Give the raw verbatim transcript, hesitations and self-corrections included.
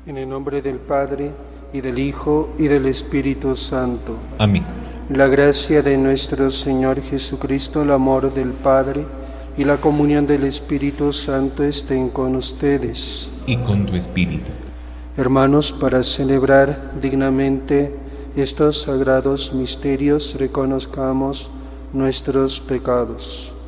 En el nombre del Padre, y del Hijo, y del Espíritu Santo. Amén. La gracia de nuestro Señor Jesucristo, el amor del Padre, y la comunión del Espíritu Santo estén con ustedes. Y con tu espíritu. Hermanos, para celebrar dignamente estos sagrados misterios, reconozcamos nuestros pecados.